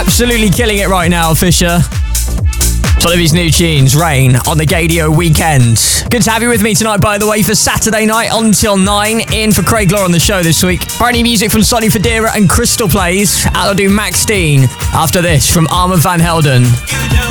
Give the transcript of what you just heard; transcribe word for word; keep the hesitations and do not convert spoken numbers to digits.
Absolutely killing it right now, Fisher. It's one of his new tunes, Rain, on the Gaydio Weekend. Good to have you with me tonight, by the way, for Saturday night until nine. In for Craig Law on the show this week. Brand new music from Sonny Fodera and Crystal Plays. I'll do Max Dean after this from Armand Van Helden. You know